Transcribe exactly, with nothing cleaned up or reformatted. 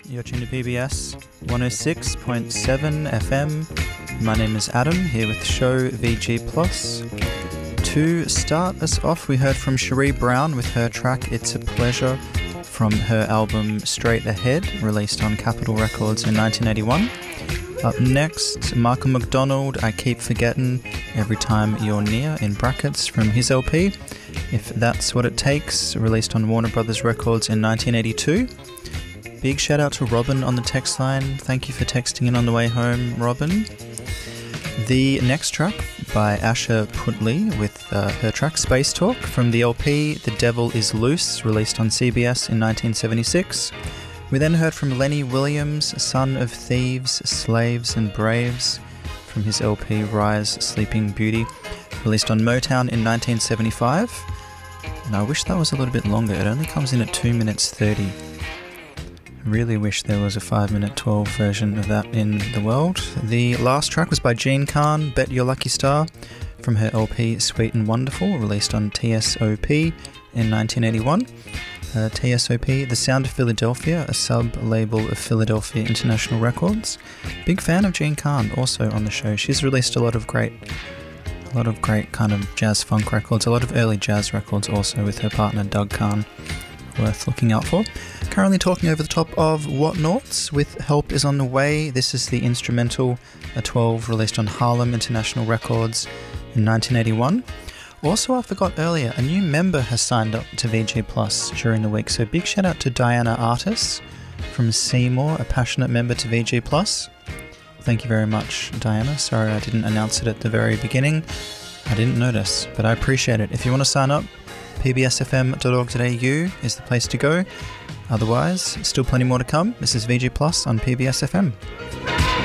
You're tuned to P B S one oh six point seven F M. My name is Adam, here with show V G Plus. To start us off, we heard from Cherie Brown with her track It's a Pleasure from her album Straight Ahead, released on Capitol Records in nineteen eighty-one. Up next, Michael McDonald, I Keep Forgetting Every Time You're Near, in brackets, from his L P If That's What It Takes, released on Warner Brothers Records in nineteen eighty-two. Big shout out to Robin on the text line. Thank you for texting in on the way home, Robin. The next track by Asha Putley with uh, her track Space Talk from the L P The Devil Is Loose, released on C B S in nineteen seventy-six. We then heard from Lenny Williams, Son of Thieves, Slaves and Braves, from his L P Rise Sleeping Beauty, released on Motown in nineteen seventy-five. And I wish that was a little bit longer. It only comes in at two minutes thirty. Really wish there was a five minute twelve version of that in the world. The last track was by Jean Khan, Bet Your Lucky Star, from her L P Sweet and Wonderful, released on T S O P in nineteen eighty-one. Uh, T S O P, The Sound of Philadelphia, a sub-label of Philadelphia International Records. Big fan of Jean Khan, also on the show. She's released a lot of great, a lot of great kind of jazz funk records, a lot of early jazz records also with her partner Doug Khan. Worth looking out for. Currently talking over the top of Whatnauts with Help Is On The Way. This is the instrumental, a twelve, released on Harlem International Records in nineteen eighty-one. Also, I forgot earlier, a new member has signed up to V G Plus during the week, so big shout out to Diana Artis from Seymour, a passionate member to V G Plus. Thank you very much, Diana. Sorry I didn't announce it at the very beginning. I didn't notice, but I appreciate it. If you want to sign up, p b s f m dot org dot a u is the place to go. Otherwise, still plenty more to come. This is V G Plus on P B S F M.